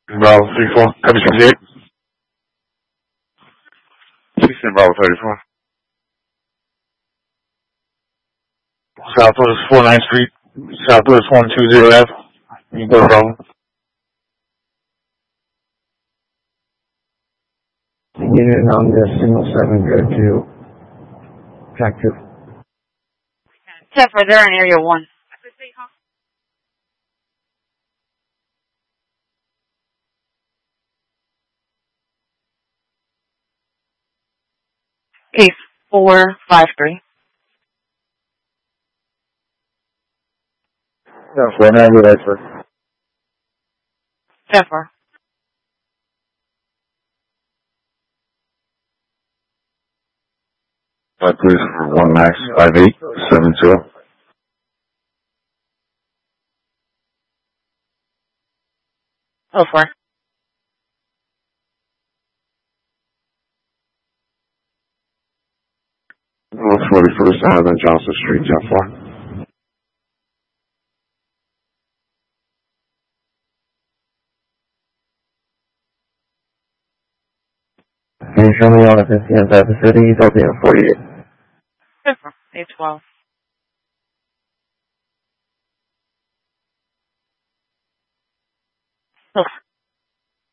Bravo 34, copy 68. 16 Bravo 34. Southwest 49th Street, Southwest 120 F. You go, Bravo. Unit on the single 7 go to track 2. Zephyr, they're in area 1. Case 453. No, 490 Redford. Zephyr. Please for 1 Max 5872. Oh, 4. North 41st Avenue, Johnson Street, 10-4. Can you show me on the 50 inside the city? Don't be in 48. Zephyr. 812. Oh.